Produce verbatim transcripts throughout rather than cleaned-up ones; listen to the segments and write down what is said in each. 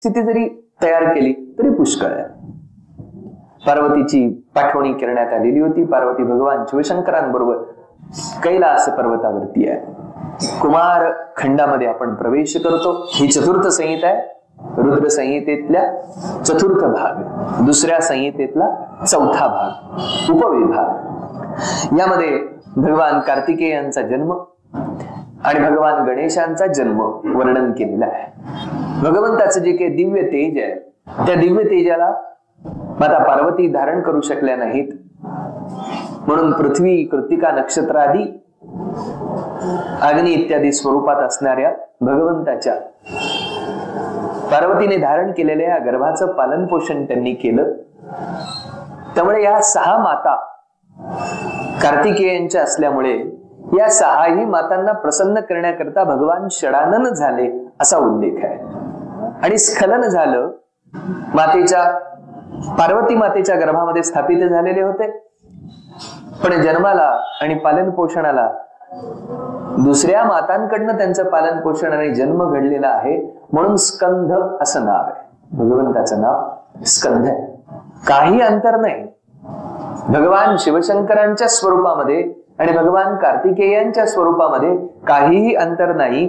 स्थिती जरी तयार केली तरी पुष्कळ आहे. पार्वतीची पाठवणी करण्यात आलेली होती. पार्वती भगवान शिवशंकरांबरोबर कैलास पर्वतावरती आहे. कुमार खंडामध्ये आपण प्रवेश करतो. ही चतुर्थ संहिता आहे. रुद्र संहितेतल्या चतुर्थ भाग, दुसऱ्या संहितेतला चौथा भाग, उपविभाग. यामध्ये भगवान कार्तिकेयांचा जन्म आणि भगवान गणेशांचा जन्म वर्णन केलेला आहे. भगवंताचं जे काही दिव्य तेज आहे, त्या दिव्य तेजाला माता पार्वती धारण करू शकल्या नाहीत, म्हणून पृथ्वी, कृत्तिका नक्षत्रादी अग्नी इत्यादी स्वरूपात असणाऱ्या भगवंताच्या पार्वतीने धारण केलेल्या या गर्भाचं पालन पोषण त्यांनी केलं. त्यामुळे या सहा माता कार्तिकेयांच्या असल्यामुळे या सहाही मातांना प्रसन्न करण्याकरता भगवान षडानन झाले असा उल्लेख आहे. आणि स्खलन झालं, मातेच्या पार्वती मातेच्या गर्भामध्ये स्थापित झालेले होते, पण जन्माला आणि पालन पोषणाला दुसऱ्या मातांकडनं त्यांचं पालन पोषण आणि जन्म घडलेला आहे, म्हणून स्कंध असं नाव आहे. भगवंताचं नाव स्कंध आहे. काही अंतर नाही भगवान शिवशंकरांच्या स्वरूपामध्ये आणि भगवान कार्तिकेयांच्या स्वरूपामध्ये, काहीही अंतर नाही.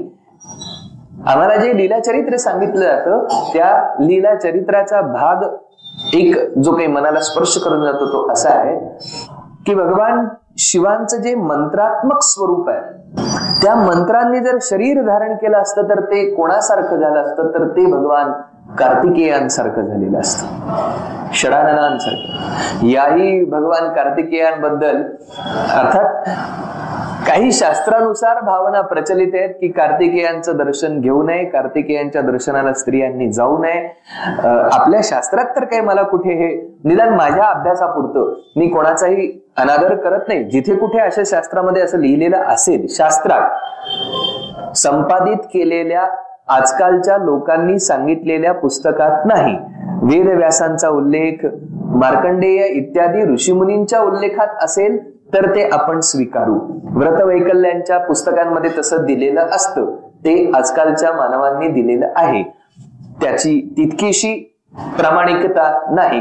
आम्हाला जे लीला चरित्र सांगितलं जातं त्या लीला चरित्राचा भाग एक जो काही मनाला स्पर्श करून जातो तो असा आहे की भगवान शिवांचं जे मंत्रात्मक स्वरूप आहे, त्या मंत्रांनी जर शरीर धारण केलं असतं तर ते कोणासारखं झालं असतं, तर ते भगवान कार्तिकेयांसारखं झालेलं असतं, षडाननांसारखं. याही भगवान कार्तिकेयांबद्दल अर्थात काही शास्त्रानुसार भावना प्रचलित आहेत की कार्तिकेयांचं दर्शन घेऊ नये, कार्तिकेयांच्या दर्शनाला स्त्रियांनी जाऊ नये. आपल्या शास्त्रात तर काही मला कुठे हे, निदान माझ्या अभ्यासापुरतं मी कोणाचाही अनादर करत नाही. जिथे कुठे अशा शास्त्रामध्ये असं लिहिलेलं असेल, शास्त्रात संपादित केलेल्या आजकालच्या लोकांनी सांगितलेल्या पुस्तकात नाही, वेदव्यासांचा उल्लेख, मार्कंडेय इत्यादी ऋषीमुनींच्या उल्लेखात असेल तर ते आपण स्वीकारू. व्रतवैकल्यांच्या पुस्तकांमध्ये तसं दिलेलं असतं, ते आजकालच्या मानवांनी दिलेलं आहे, त्याची तितकीशी प्रामाणिकता नाही.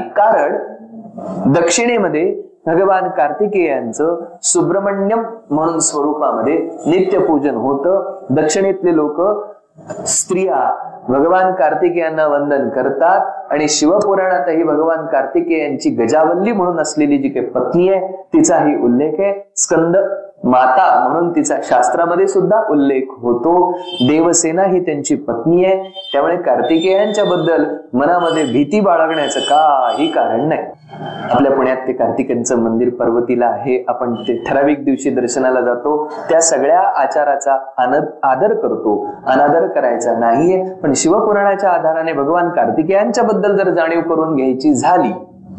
कारण दक्षिणेमध्ये भगवान कार्तिकेयांचं सुब्रमण्यम म्हणून स्वरूपामध्ये नित्यपूजन होतं. दक्षिणेतले लोक स्त्रिया भगवान कार्तिकेयांना वंदन करतात आणि शिवपुराणातही भगवान कार्तिकेयांची गजावल्ली म्हणून असलेली जी काही पत्नी आहे तिचाही उल्लेख आहे. स्कंद माता म्हणून तिचा शास्त्रामध्ये सुद्धा उल्लेख होतो. देवसेना ही त्यांची पत्नी आहे. त्यामुळे कार्तिकेयांच्या बद्दल मनामध्ये भीती बाळगण्याचं काही कारण नाही. आपल्या पुण्यात ते कार्तिकेयांचं मंदिर पर्वतीला आहे, आपण ते ठराविक दिवशी दर्शनाला जातो, त्या सगळ्या आचाराचा आदर करतो, अनादर करायचा नाहीये. पण शिवपुराणाच्या आधाराने भगवान कार्तिकेयांच्या बद्दल जर जाणीव करून घ्यायची झाली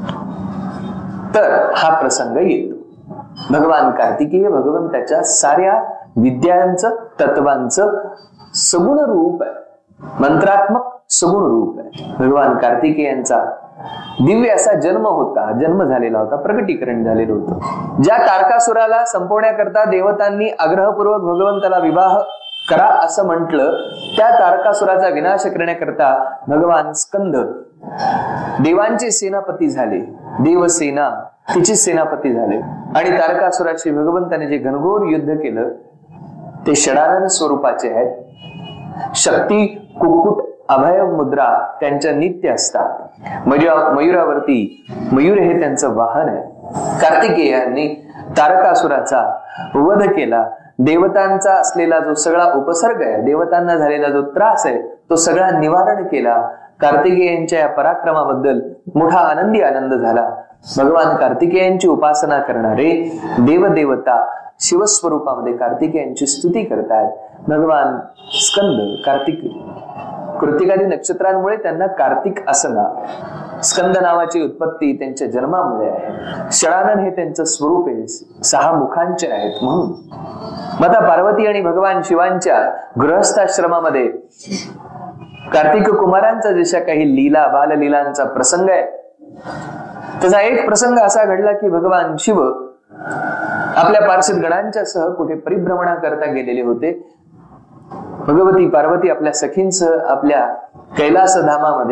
तर हा प्रसंग येतो. भगवान कार्तिकेय भगवंताच्या साऱ्या विद्यांचं, तत्वांचं सगुण रूप आहे, मंत्रात्मक सगुण रूप आहे. भगवान कार्तिकेयांचा दिव्य असा जन्म होता, जन्म झालेला होता, प्रकटीकरण झालेलं होतं. ज्या तारकासुराला संपवण्याकरता देवतांनी आग्रहपूर्वक भगवंताला विवाह करा असं म्हटलं, त्या तारकासुराचा विनाश करण्याकरता भगवान स्कंद देवांचे सेनापती झाले, देवसेना तिचे सेनापती झाले आणि तारकासुराशी भगवंताने जे घनघोर युद्ध केलं ते षडानन स्वरूपाचे आहेत. शक्ती, कुक्कुट, अभय मुद्रा त्यांच्या नित्य असतात. मयुरावरती मयूर हे त्यांचं वाहन आहे. कार्तिकेयांनी तारकासुराचा वध केला. देवतांचा असलेला जो सगळा उपसर्ग आहे, देवतांना झालेला जो त्रास आहे, तो सगळा निवारण केला. कार्तिकेयांच्या या पराक्रमाबद्दल मोठा आनंदी आनंद झाला. भगवान कार्तिकेयांची उपासना करणारे देवदेवता शिवस्वरूपामध्ये कार्तिकेयांची स्तुती करतात. भगवान स्कंद कार्तिक कृत्तिकादी नक्षत्रांमुळे त्यांना कार्तिक असं नाव. स्कंद नावाची उत्पत्ती त्यांच्या जन्मामुळे आहे. षडानन हे त्यांचं स्वरूप आहे, सहा मुखांचे आहेत म्हणून. माता पार्वती आणि भगवान शिवांच्या गृहस्थाश्रमामध्ये कार्तिक कुमारांचा जशा काही लीला बाललीलांचा प्रसंग आहे, त्याचा एक प्रसंग असा घडला की भगवान शिव आपल्या पार्षद गणांच्या सह कुठे परिभ्रमणा करता गेलेले होते. भगवती पार्वती आपल्या सखींच आपल्या कैलास धामामध्ये